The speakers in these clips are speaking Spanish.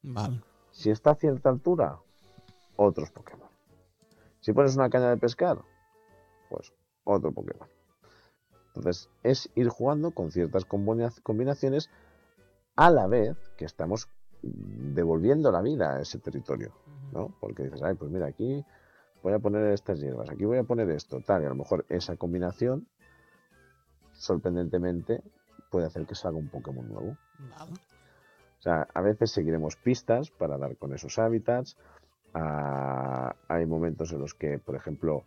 Vale. Si está a cierta altura, otros Pokémon. Si pones una caña de pescar, pues otro Pokémon. Entonces es ir jugando con ciertas combinaciones a la vez que estamos devolviendo la vida a ese territorio, ¿no? Porque dices, ay, pues mira, aquí voy a poner estas hierbas, aquí voy a poner esto, tal, y a lo mejor esa combinación, sorprendentemente, puede hacer que salga un Pokémon nuevo. Vale. O sea, a veces seguiremos pistas para dar con esos hábitats. Hay momentos en los que, por ejemplo,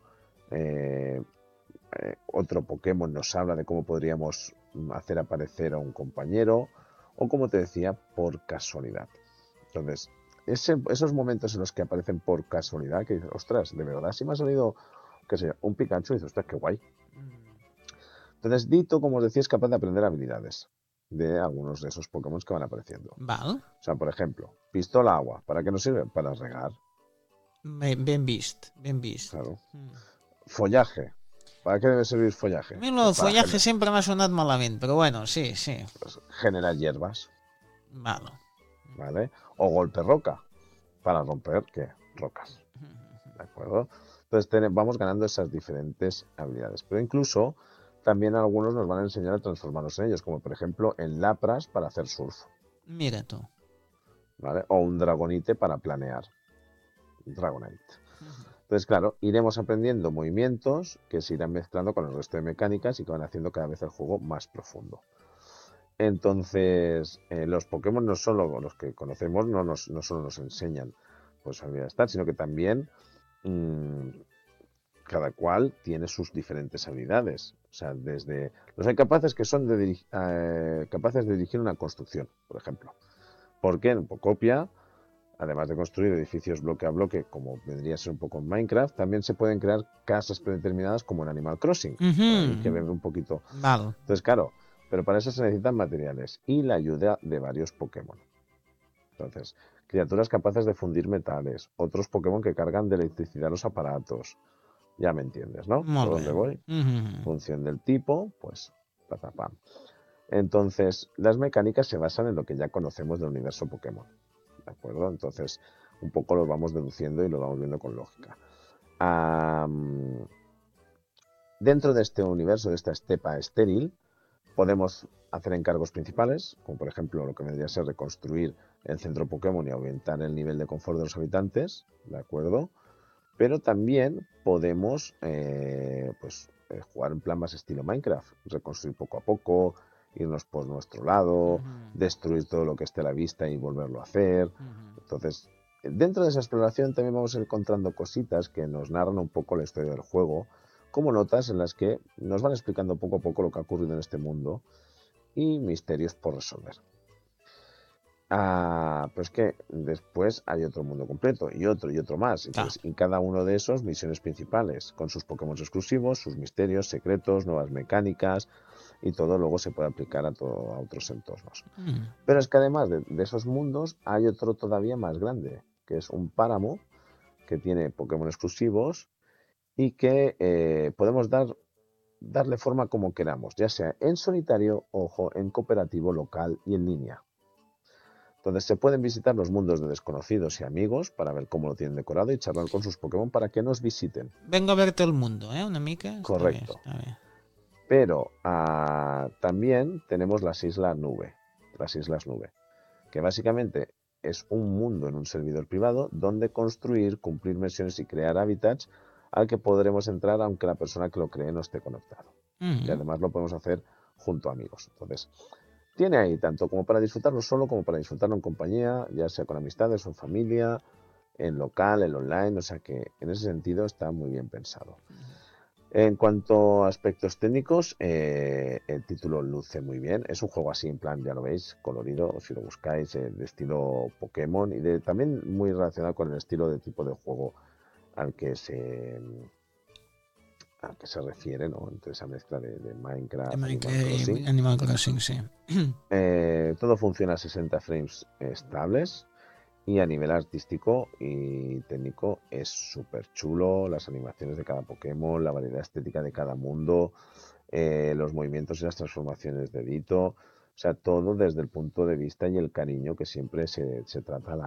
otro Pokémon nos habla de cómo podríamos hacer aparecer a un compañero, o como te decía, por casualidad. Entonces, esos momentos en los que aparecen por casualidad, que dices, ostras, de verdad, si me ha salido, qué sé, un Pikachu, y dices, ostras, qué guay. Entonces, Ditto, como os decía, es capaz de aprender habilidades de algunos de esos Pokémon que van apareciendo. Vale. O sea, por ejemplo, pistola agua, ¿para qué nos sirve? Para regar. Ben vist, ben vist. Claro. Follaje. ¿Para qué debe servir follaje? A mi Pues el para follaje sempre m'ha sonat malament, però bueno, sí, sí. pues, generar hierbas, Vale. ¿vale? O golpe roca, para romper, ¿qué? Rocas, ¿de acuerdo? Entonces vamos ganando esas diferentes habilidades. Pero incluso también algunos nos van a enseñar a transformarnos en ellos, como por ejemplo en Lapras para hacer surf, Mira tú. ¿vale? O un Dragonite para planear. Dragonite. Entonces, claro, iremos aprendiendo movimientos que se irán mezclando con el resto de mecánicas y que van haciendo cada vez el juego más profundo. Entonces, los Pokémon no solo los que conocemos, no solo nos enseñan pues habilidades tal, sino que también cada cual tiene sus diferentes habilidades. O sea, desde los hay capaces que son capaces de dirigir una construcción, por ejemplo. Porque en Pocopia, además de construir edificios bloque a bloque, como vendría a ser un poco en Minecraft, también se pueden crear casas predeterminadas como en Animal Crossing. Hay que ver un poquito. Vale. Entonces, claro, pero para eso se necesitan materiales y la ayuda de varios Pokémon. Entonces, criaturas capaces de fundir metales, otros Pokémon que cargan de electricidad los aparatos. Ya me entiendes, ¿no? Molt ¿Por bé. dónde voy? Función del tipo, pues, patapam. Entonces, las mecánicas se basan en lo que ya conocemos del universo Pokémon. ¿De acuerdo? Entonces, un poco lo vamos deduciendo y lo vamos viendo con lógica. Dentro de este universo, de esta estepa estéril, podemos hacer encargos principales, como por ejemplo lo que vendría a ser reconstruir el centro Pokémon y aumentar el nivel de confort de los habitantes, ¿de acuerdo? Pero también podemos jugar en plan más estilo Minecraft, reconstruir poco a poco, irnos por nuestro lado, destruir todo lo que esté a la vista y volverlo a hacer. Entonces, dentro de esa exploración también vamos encontrando cositas que nos narran un poco la historia del juego, como notas en las que nos van explicando poco a poco lo que ha ocurrido en este mundo y misterios por resolver. Pues que después hay otro mundo completo y otro más. Entonces, y cada uno de esos misiones principales, con sus Pokémon exclusivos, sus misterios, secretos, nuevas mecánicas y todo luego se puede aplicar a otros entornos. Pero es que además de esos mundos hay otro todavía más grande, que es un páramo que tiene Pokémon exclusivos y que podemos darle forma como queramos, ya sea en solitario, ojo, en cooperativo local y en línea. Entonces se pueden visitar los mundos de desconocidos y amigos para ver cómo lo tienen decorado y charlar con sus Pokémon para que nos visiten. Vengo a verte el mundo, una mica. Correcto. Està bé. Pero también tenemos las Islas Nube, que básicamente es un mundo en un servidor privado donde construir, cumplir misiones y crear hábitats al que podremos entrar aunque la persona que lo cree no esté conectado. Y además lo podemos hacer junto a amigos. Entonces, tiene ahí tanto como para disfrutarlo solo como para disfrutarlo en compañía, ya sea con amistades o en familia, en local, en online, o sea que en ese sentido está muy bien pensado. En cuanto a aspectos técnicos, el título luce muy bien. Es un juego así, en plan, ya lo veis, colorido, si lo buscáis, de estilo Pokémon y también muy relacionado con el estilo de tipo de juego al que se refiere, ¿no? Entre esa mezcla de Minecraft, De Animal Crossing, sí. Todo funciona a 60 frames estables. Y a nivel artístico y técnico es súper chulo, las animaciones de cada Pokémon, la variedad estética de cada mundo, los movimientos y las transformaciones de Ditto, o sea, todo desde el punto de vista y el cariño que siempre se trata a la